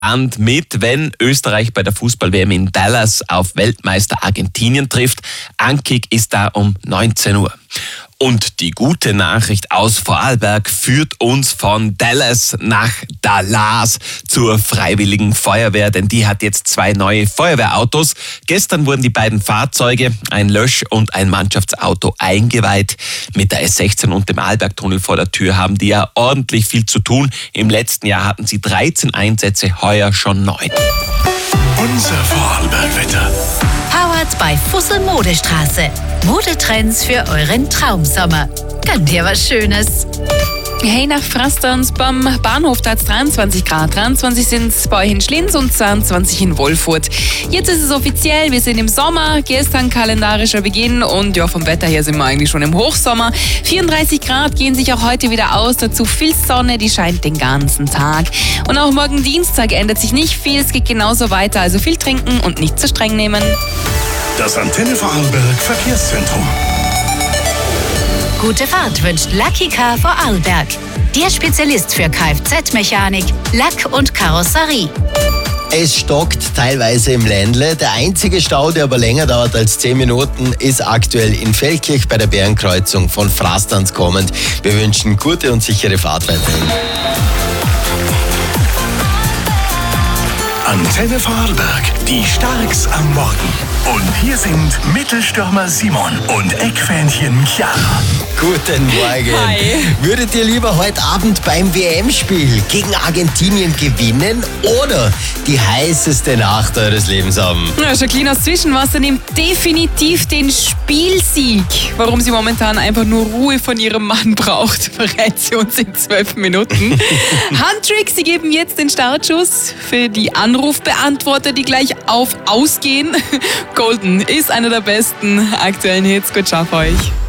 mit, wenn Österreich bei der Fußball-WM in Dallas auf Weltmeister Argentinien trifft. Ankick ist da um 19 Uhr. Und die gute Nachricht aus Vorarlberg führt uns von Dallas nach Dallas zur Freiwilligen Feuerwehr, denn die hat jetzt 2 neue Feuerwehrautos. Gestern wurden die beiden Fahrzeuge, ein Lösch- und ein Mannschaftsauto, eingeweiht. Mit der S16 und dem Arlbergtunnel vor der Tür haben die ja ordentlich viel zu tun. Im letzten Jahr hatten sie 13 Einsätze, heuer schon 9. Unser Vorarlbergwetter. Powered bei Fussel Modestraße. Modetrends für euren Traumsommer. Gönnt ihr was Schönes? Hey, nach Frasterns beim Bahnhof, da hat es 23 Grad. 23 sind es bei euch in Schlinz und 22 in Wolfurt. Jetzt ist es offiziell, wir sind im Sommer, gestern kalendarischer Beginn und ja, vom Wetter her sind wir eigentlich schon im Hochsommer. 34 Grad gehen sich auch heute wieder aus, dazu viel Sonne, die scheint den ganzen Tag. Und auch morgen Dienstag ändert sich nicht viel, es geht genauso weiter, also viel trinken und nicht zu streng nehmen. Das Antenne Vorarlberg Verkehrszentrum. Gute Fahrt wünscht Lucky Car Vorarlberg. Der Spezialist für Kfz-Mechanik, Lack und Karosserie. Es stockt teilweise im Ländle. Der einzige Stau, der aber länger dauert als 10 Minuten, ist aktuell in Feldkirch bei der Bärenkreuzung von Frasterns kommend. Wir wünschen gute und sichere Fahrt weiterhin. Antenne Vorarlberg, die Starks am Morgen. Und hier sind Mittelstürmer Simon und Eckfähnchen Chiara. Guten Morgen. Hi. Würdet ihr lieber heute Abend beim WM-Spiel gegen Argentinien gewinnen oder die heißeste Nacht eures Lebens haben? Ja, Jacqueline aus Zwischenwasser nimmt definitiv den Spielsieg. Warum sie momentan einfach nur Ruhe von ihrem Mann braucht, verrät sie uns in 12 Minuten. Handtrick, sie geben jetzt den Startschuss für die Anrufbeantworter, die gleich auf ausgehen. Golden ist einer der besten aktuellen Hits. Gut, schaff euch.